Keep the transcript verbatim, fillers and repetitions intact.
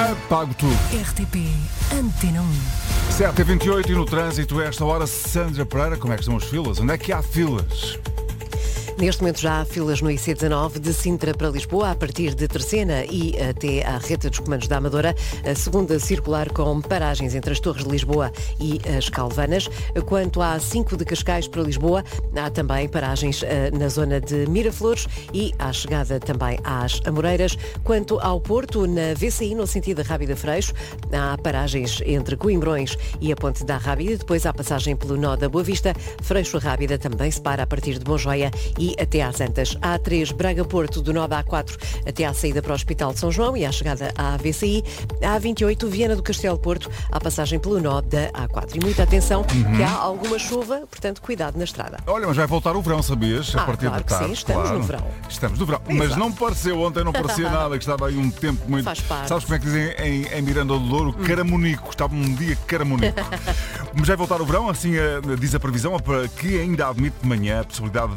Apago tudo. R T P Antena um. sete e vinte e oito e no trânsito, a esta hora, Sandra Pereira, como é que estão as filas? Onde é que há filas? Neste momento já há filas no I C dezanove de Sintra para Lisboa, a partir de Terceira e até à reta dos comandos da Amadora, a segunda circular com paragens entre as Torres de Lisboa e as Calvanas. Quanto à cinco de Cascais para Lisboa, há também paragens na zona de Miraflores e à chegada também às Amoreiras. Quanto ao Porto, na V C I, no sentido da Rábida Freixo, há paragens entre Coimbrões e a Ponte da Rábida. Depois há passagem pelo nó da Boa Vista. Freixo Rábida também se para a partir de Monjoia e até às Antas. A A3 Braga-Porto, do nó da A quatro até à saída para o Hospital de São João e à chegada à V C I. A A28 Viana do Castelo-Porto, à passagem pelo nó da A quatro. E muita atenção, uhum. que há alguma chuva, portanto cuidado na estrada. Olha, mas vai voltar o verão, sabias? Ah, a partir claro de tarde. Que sim, estamos claro. no verão. Estamos no verão. Exato. Mas não pareceu, ontem não parecia nada, que estava aí um tempo muito... Faz parte. Sabes como é que dizem em, em Miranda do Douro? Hum. Caramunico. Estava um dia caramunico. Mas vai voltar o verão, assim diz a previsão, para que ainda admite de manhã a possibilidade